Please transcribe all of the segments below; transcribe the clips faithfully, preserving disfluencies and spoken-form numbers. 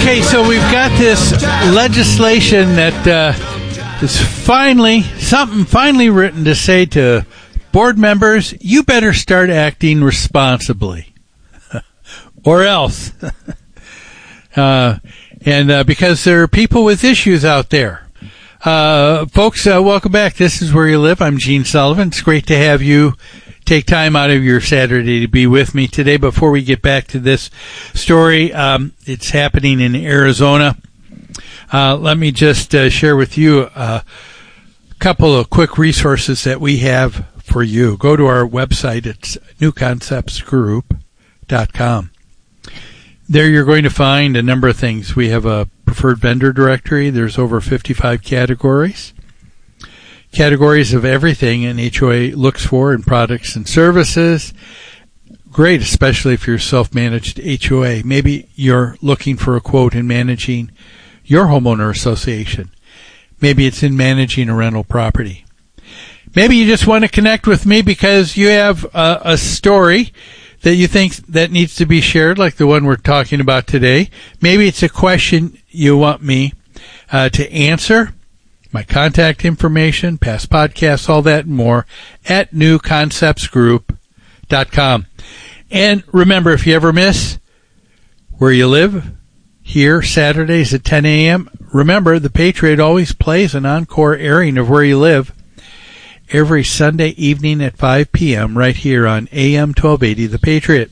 Okay, so we've got this legislation that uh, is finally, something finally written to say to board members, you better start acting responsibly. Or else. uh, and uh, because there are people with issues out there. Uh, folks, uh, welcome back. This is Where You Live. I'm Gene Sullivan. It's great to have you take time out of your Saturday to be with me today. Before we get back to this story, um, it's happening in Arizona. Uh, let me just uh, share with you a couple of quick resources that we have for you. Go to our website. It's new concepts group dot com. There you're going to find a number of things. We have a preferred vendor directory. There's over fifty-five categories. Categories of everything an H O A looks for in products and services. Great, especially if you're a self-managed H O A. Maybe you're looking for a quote in managing your homeowner association. Maybe it's in managing a rental property. Maybe you just want to connect with me because you have a, a story that you think that needs to be shared, like the one we're talking about today. Maybe it's a question you want me uh, to answer. My contact information, past podcasts, all that and more at new concepts group dot com. And remember, if you ever miss Where You Live, here Saturdays at ten a.m., remember, the Patriot always plays an encore airing of Where You Live every Sunday evening at five p.m. right here on A M twelve eighty, The Patriot.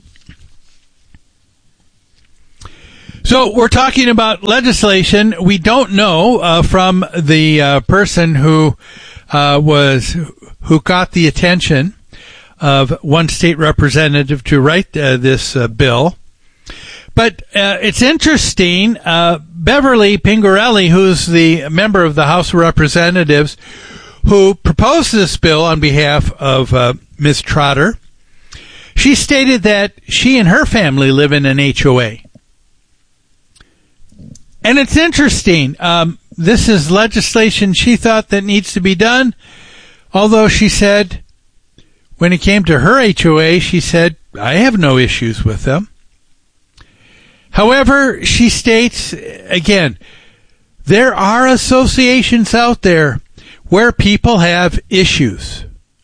So we're talking about legislation. We don't know uh, from the uh, person who uh, was who got the attention of one state representative to write uh, this uh, bill. But uh, it's interesting. Uh, Beverly Pingerelli, who's the member of the House of Representatives, who proposed this bill on behalf of uh, Miz Trotter, she stated that she and her family live in an H O A. And it's interesting. Um, this is legislation she thought that needs to be done, although she said when it came to her H O A, she said, I have no issues with them. However, she states, again, there are associations out there where people have issues.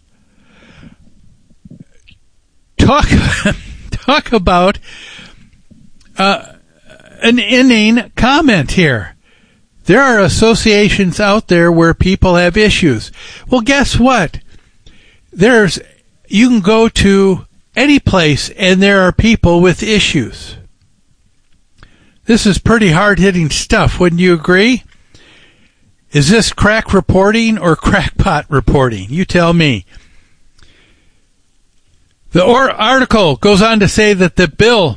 Talk, talk about uh, an inane comment here. There are associations out there where people have issues. Well, guess what? There's, you can go to any place and there are people with issues. This is pretty hard-hitting stuff, wouldn't you agree? Is this crack reporting or crackpot reporting? You tell me. The or- article goes on to say that the bill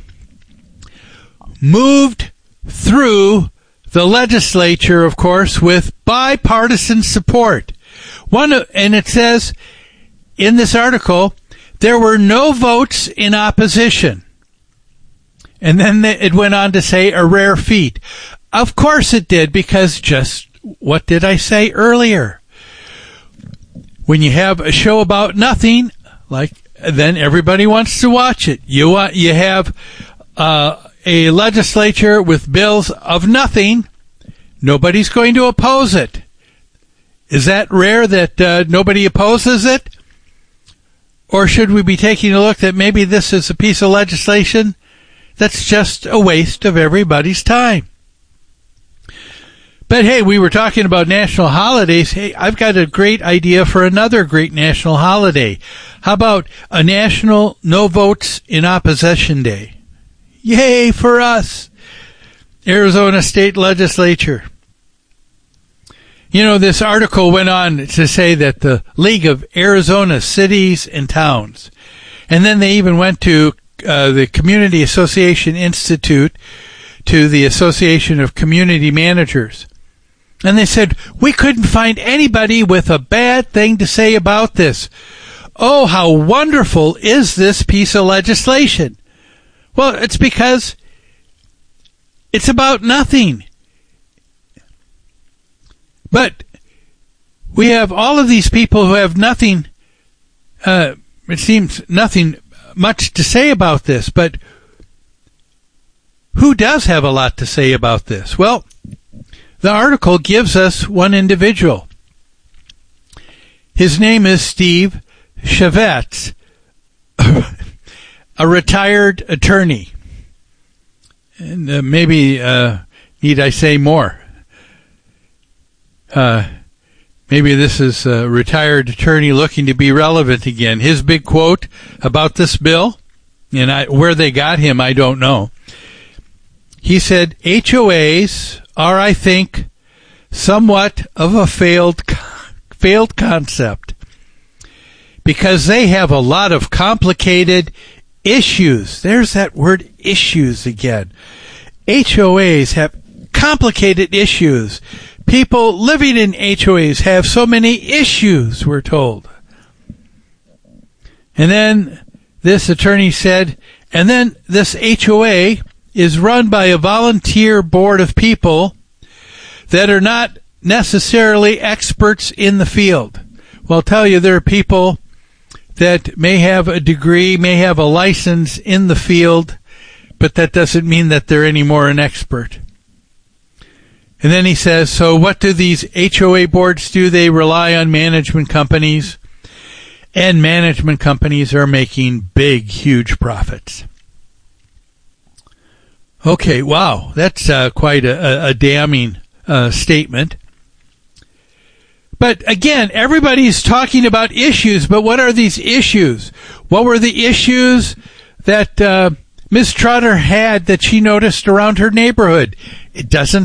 moved through the legislature, of course, with bipartisan support. One, and it says in this article, there were no votes in opposition. And then it went on to say a rare feat. Of course it did, because just what did I say earlier? When you have a show about nothing, like, then everybody wants to watch it. You want, you have uh, a legislature with bills of nothing. Nobody's going to oppose it. Is that rare that uh, nobody opposes it? Or should we be taking a look that maybe this is a piece of legislation that's just a waste of everybody's time? But hey, we were talking about national holidays. Hey, I've got a great idea for another great national holiday. How about a national no votes in opposition day? Yay for us! Arizona State Legislature. You know, this article went on to say that the League of Arizona Cities and Towns, and then they even went to uh, the Community Association Institute, to the Association of Community Managers. And they said, we couldn't find anybody with a bad thing to say about this. Oh, how wonderful is this piece of legislation? Well, it's because it's about nothing. But we have all of these people who have nothing, uh, it seems nothing much to say about this, but who does have a lot to say about this? Well, the article gives us one individual. His name is Steve Shevets, a retired attorney. And uh, maybe, uh, need I say more? Uh, maybe this is a retired attorney looking to be relevant again. His big quote about this bill, and I, where they got him, I don't know. He said, H O As are, I think, somewhat of a failed failed concept because they have a lot of complicated issues. There's that word issues again. H O As have complicated issues. People living in H O As have so many issues, we're told. And then this attorney said, and then this H O A is run by a volunteer board of people that are not necessarily experts in the field. Well, I'll tell you, there are people that may have a degree, may have a license in the field, but that doesn't mean that they're any more an expert. And then he says, so what do these H O A boards do? They rely on management companies, and management companies are making big, huge profits. Okay, wow, that's uh, quite a, a damning uh, statement. But again, everybody's talking about issues, but what are these issues? What were the issues that uh, Miz Trotter had that she noticed around her neighborhood? It doesn't